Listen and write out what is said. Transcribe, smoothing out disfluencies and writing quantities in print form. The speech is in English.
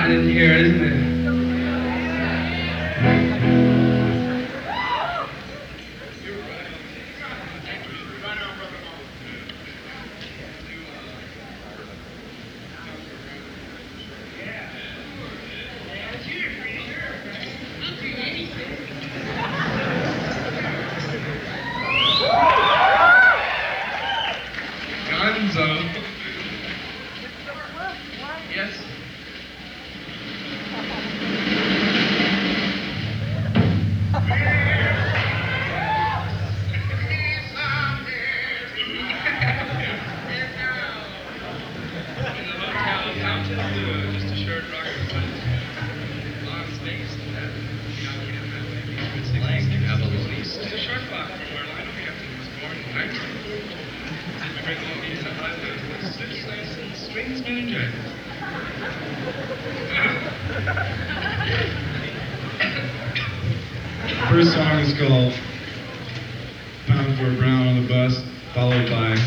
hot in here, isn't it? Gonzo. Yes. Just a short rock long space. It's a short walk from where Lionel Hampton was born in 1904. Everything needs a highway that sits nice and straight as New England. First song is called Pound for a Brown on the Bus, followed by